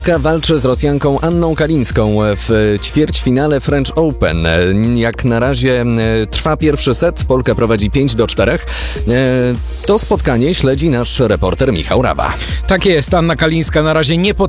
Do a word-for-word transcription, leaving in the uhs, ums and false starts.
Polka walczy z Rosjanką Anną Kalińską w ćwierćfinale French Open. Jak na razie trwa pierwszy set, Polka prowadzi pięć do czterech. To spotkanie śledzi nasz reporter Michał Rawa. Tak jest, Anna Kalińska na razie nie